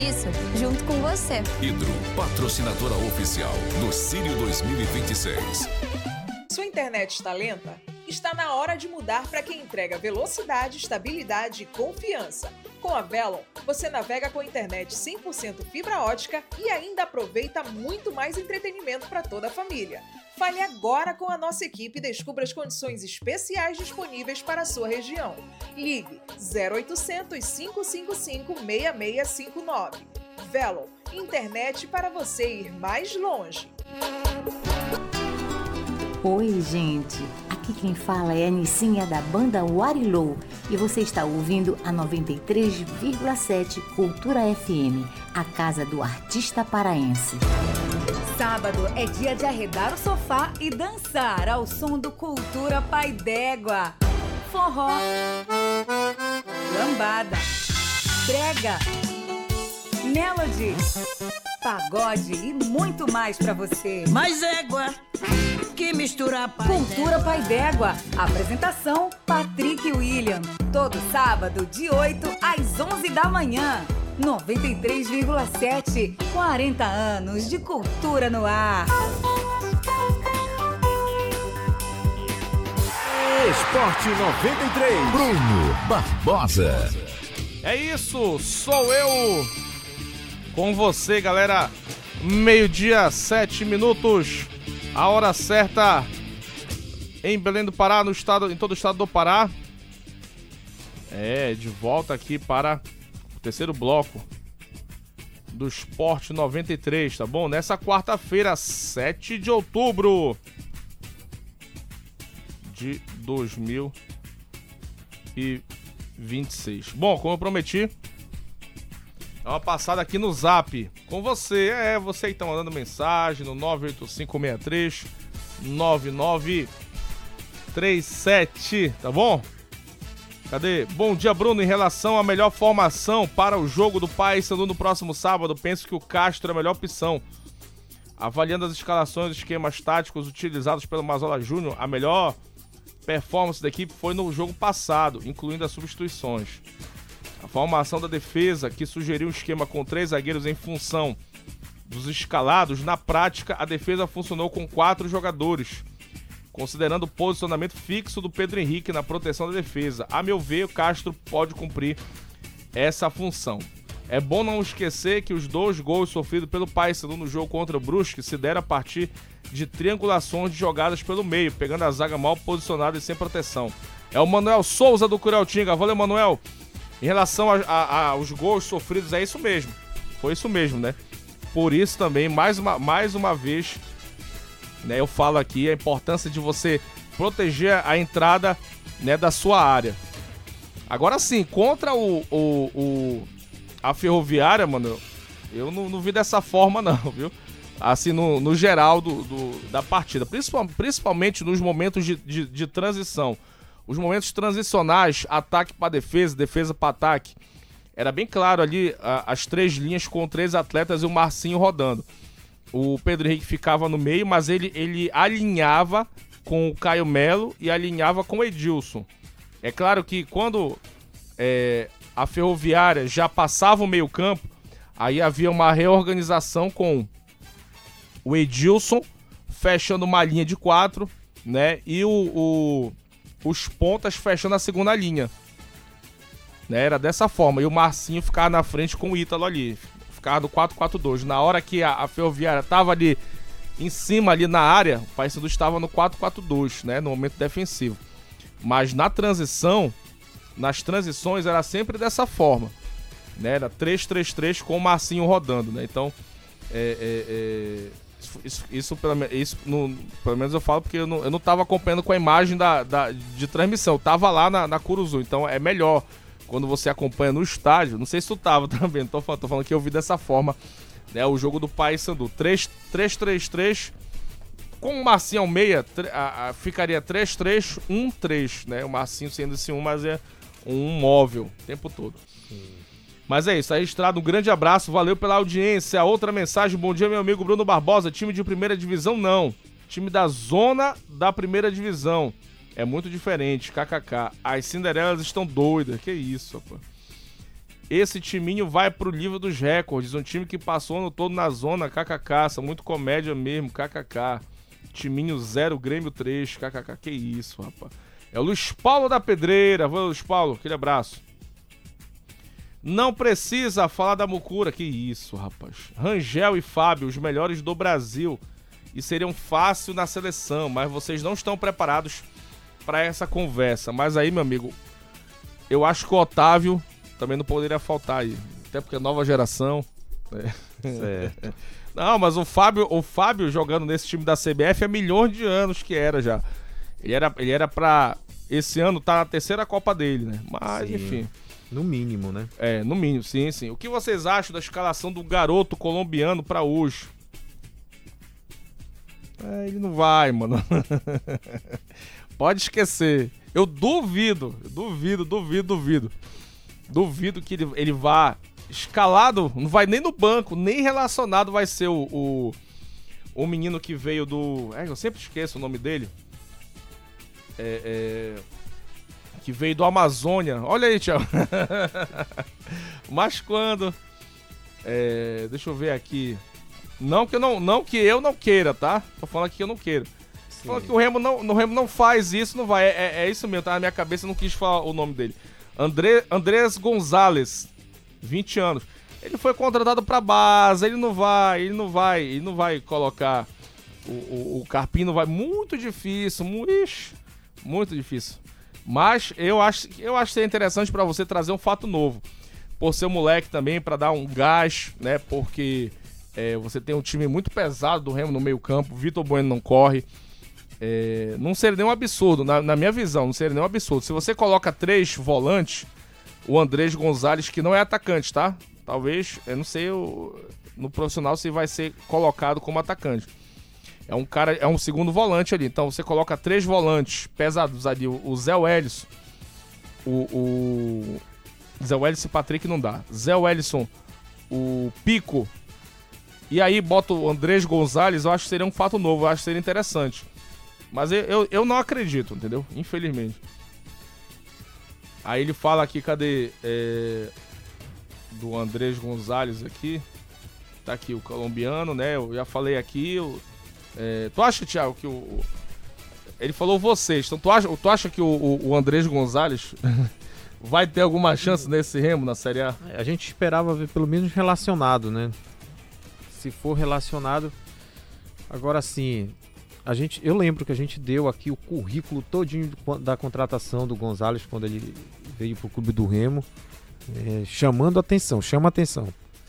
Isso, junto com você. Hidro, patrocinadora oficial do Sírio 2026. Sua internet está lenta? Está na hora de mudar para quem entrega velocidade, estabilidade e confiança. Com a Velon, você navega com internet 100% fibra ótica e ainda aproveita muito mais entretenimento para toda a família. Fale agora com a nossa equipe e descubra as condições especiais disponíveis para a sua região. Ligue 0800 555 6659. Velon, internet para você ir mais longe. Oi, gente. Aqui quem fala é a Nicinha da banda Warilou e você está ouvindo a 93,7 Cultura FM, a casa do artista paraense. Sábado é dia de arredar o sofá e dançar ao som do Cultura Pai d'Égua. Forró, lambada, brega, melody, pagode e muito mais pra você. Mais égua que mistura pai Cultura Pai d'Égua. Apresentação Patrick e William. Todo sábado de 8 às 11 da manhã. 93,7. 40 anos de cultura no ar. Esporte 93. Bruno Barbosa. É isso, sou eu com você, galera. 12:07. A hora certa em Belém do Pará, em todo o estado do Pará. De volta aqui para o terceiro bloco do Esporte 93, tá bom? Nessa quarta-feira, 7 de outubro de 2026. Bom, como eu prometi, dá uma passada aqui no Zap com você. Você que tá mandando mensagem no 985639937, tá bom? Cadê? Bom dia, Bruno. Em relação à melhor formação para o jogo do Paysandu no próximo sábado, penso que o Castro é a melhor opção. Avaliando as escalações e esquemas táticos utilizados pelo Mazola Júnior, a melhor performance da equipe foi no jogo passado, incluindo as substituições. A formação da defesa, que sugeriu um esquema com 3 zagueiros em função dos escalados, na prática a defesa funcionou com 4 jogadores, considerando o posicionamento fixo do Pedro Henrique na proteção da defesa. A meu ver, o Castro pode cumprir essa função. É bom não esquecer que os 2 gols sofridos pelo Paysandu no jogo contra o Brusque se deram a partir de triangulações de jogadas pelo meio, pegando a zaga mal posicionada e sem proteção. É o Manuel Souza do Curautinga. Valeu, Manuel. Em relação aos gols sofridos, é isso mesmo. Foi isso mesmo, né? Por isso também, mais uma vez, né, eu falo aqui a importância de você proteger a entrada, né, da sua área. Agora sim, contra a Ferroviária, mano, eu não vi dessa forma não, viu? Assim, no geral da partida. Principalmente nos momentos de transição. Os momentos transicionais, ataque para defesa, defesa para ataque. Era bem claro ali as 3 linhas com 3 atletas e o Marcinho rodando. O Pedro Henrique ficava no meio, mas ele alinhava com o Caio Melo e alinhava com o Edilson. É claro que quando a Ferroviária já passava o meio campo, aí havia uma reorganização com o Edilson fechando uma linha de 4, né? E os pontas fechando a segunda linha. Né? Era dessa forma. E o Marcinho ficava na frente com o Ítalo ali. Ficava no 4-4-2. Na hora que a Ferroviária estava ali em cima, ali na área, o Paysandu estava no 4-4-2, né? No momento defensivo. Mas nas transições, era sempre dessa forma. Né? Era 3-3-3 com o Marcinho rodando, né? Então, isso pelo menos eu falo porque eu não tava acompanhando com a imagem de transmissão. Eu tava lá na Curuzu, então é melhor quando você acompanha no estádio. Não sei se tu tava também, tô falando que eu vi dessa forma, né, o jogo do Paysandu. 3-3-3 com o Marcinho ao meia, ficaria 3-3-1-3, né? O Marcinho sendo esse mas é um móvel o tempo todo. Mas é isso, tá registrado, um grande abraço, valeu pela audiência. Outra mensagem, bom dia, meu amigo Bruno Barbosa. Time de primeira divisão não, time da zona da primeira divisão. É muito diferente, kkk. As Cinderelas estão doidas, que isso, rapaz. Esse timinho vai pro livro dos recordes. Um time que passou o ano todo na zona, kkk. São muito comédia mesmo, kkk. Timinho 0, Grêmio 3, kkk. Que isso, rapaz. É o Luiz Paulo da Pedreira. Vamos, Luiz Paulo, aquele abraço. Não precisa falar da Mucura. Que isso, rapaz. Rangel e Fábio, os melhores do Brasil. E seriam fácil na seleção, mas vocês não estão preparados para essa conversa. Mas aí, meu amigo, eu acho que o Otávio também não poderia faltar aí. Até porque é nova geração. Certo. Não, mas o Fábio jogando nesse time da CBF há milhões de anos que era já. Ele era pra esse ano tá na terceira Copa dele, né? Mas, Sim. enfim. No mínimo, né? No mínimo, sim. O que vocês acham da escalação do garoto colombiano pra hoje? Ele não vai, mano. Pode esquecer. Eu duvido que ele vá escalado, não vai nem no banco, nem relacionado vai ser o menino que veio do... eu sempre esqueço o nome dele. Que veio do Amazônia. Olha aí, Thiago. Mas quando... deixa eu ver aqui. Não que eu não queira, tá? Tô falando aqui que eu não queiro. Tô falando que o Remo não faz isso, não vai. É isso mesmo, tá na minha cabeça, eu não quis falar o nome dele. Andrés Gonzalez, 20 anos. Ele foi contratado pra base, ele não vai colocar o Carpinho, não vai. Muito difícil, muito difícil. Mas eu acho que seria interessante pra você trazer um fato novo. Por ser moleque também, pra dar um gás, né? Porque você tem um time muito pesado do Remo no meio campo, Vitor Bueno não corre. Não seria nenhum absurdo, na minha visão, não seria nenhum absurdo. Se você coloca 3 volantes, o Andrés Gonzalez, que não é atacante, tá? Talvez, eu não sei no profissional se vai ser colocado como atacante. É um segundo volante ali. Então você coloca 3 volantes pesados ali. O Zé Wellison, o Zé Wellison e Patrick não dá. Zé Wellison, o Pico. E aí bota o Andrés Gonzalez, eu acho que seria um fato novo, eu acho que seria interessante. Mas eu não acredito, entendeu? Infelizmente. Aí ele fala aqui, cadê? Do Andrés Gonzalez aqui. Tá aqui o colombiano, né? Eu já falei aqui. Tu acha, Thiago, que ele falou vocês. Então tu acha que o Andrés Gonzalez vai ter alguma chance nesse Remo na Série A? A gente esperava ver pelo menos relacionado, né? Se for relacionado. Agora sim, eu lembro que a gente deu aqui o currículo todinho da contratação do Gonzalez quando ele veio pro clube do Remo, chama atenção.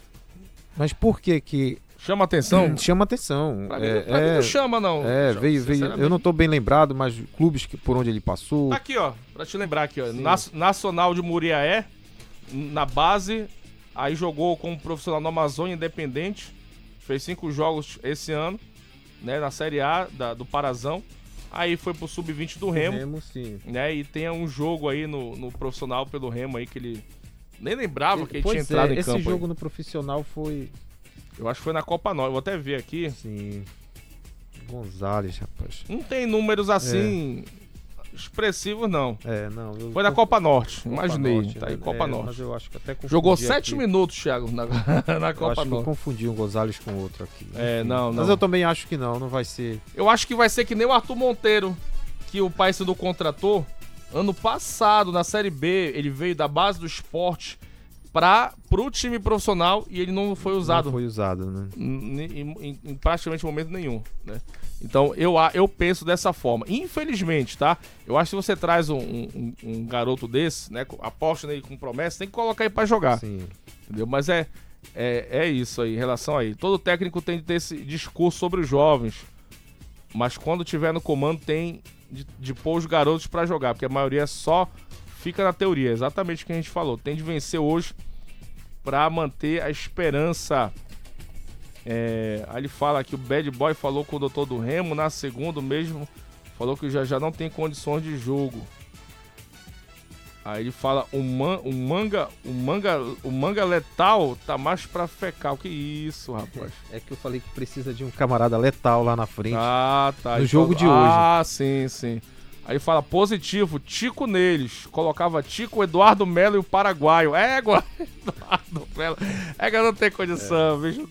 Mas por que chama atenção? Chama atenção. Pra mim não chama, não. Veio. Eu não tô bem lembrado, mas clubes por onde ele passou. Tá aqui, ó, pra te lembrar aqui, ó. Nacional de Muriaé, na base, aí jogou como profissional no Amazônia Independente, fez 5 jogos esse ano, né, na Série A do Parazão. Aí foi pro Sub-20 do Remo. Sim. Né, e tem um jogo aí no profissional pelo Remo aí que ele nem lembrava que ele tinha entrado em campo. Esse jogo no profissional foi... Eu acho que foi na Copa Nova, vou até ver aqui. Sim. Gonzalez, rapaz. Não tem números assim expressivos, não. Não. Foi na Copa Norte, imaginei. Norte, tá aí, Copa Norte. Mas eu acho que até jogou 7 minutos, Thiago, na Copa Norte. Eu confundi um Gonzalez com outro aqui. Não. Mas eu também acho que não vai ser... Eu acho que vai ser que nem o Arthur Monteiro, que o Paysandu contratou ano passado, na Série B. Ele veio da base do Sport pro time profissional e ele não foi usado. Não foi usado, né? Em praticamente momento nenhum, né? Então eu penso dessa forma. Infelizmente, tá? Eu acho que se você traz um garoto desse, né? Aposta nele com promessa, tem que colocar ele pra jogar. Sim. Entendeu? Mas é isso aí, em relação a ele. Todo técnico tem de ter esse discurso sobre os jovens. Mas quando tiver no comando tem de pôr os garotos pra jogar, porque a maioria só fica na teoria, exatamente o que a gente falou. Tem de vencer hoje pra manter a esperança. Aí ele fala que o Bad Boy falou com o doutor do Remo na segunda mesmo, falou que já não tem condições de jogo. Aí ele fala o manga letal tá mais pra fecal. Que isso, rapaz? É que eu falei que precisa de um camarada letal lá na frente. Tá. No jogo de hoje. Sim. Aí fala positivo, Tico neles. Colocava Tico, Eduardo Melo e o paraguaio. Égua! Eduardo Melo. Égua não tem condição, bicho.